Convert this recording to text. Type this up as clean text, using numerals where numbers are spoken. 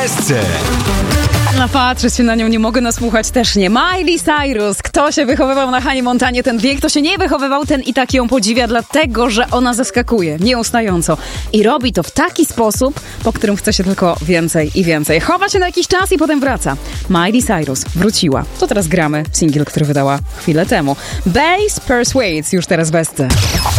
Besce. No patrzeć się na nią nie mogę, nasłuchać też nie. Miley Cyrus. Kto się wychowywał na Hanie Montanie ten wiek, kto się nie wychowywał, ten i tak ją podziwia, dlatego, że ona zaskakuje nieustająco. I robi to w taki sposób, po którym chce się tylko więcej i więcej. Chowa się na jakiś czas i potem wraca. Miley Cyrus wróciła. To teraz gramy singiel, który wydała chwilę temu. Bass Persuades już teraz w Besce.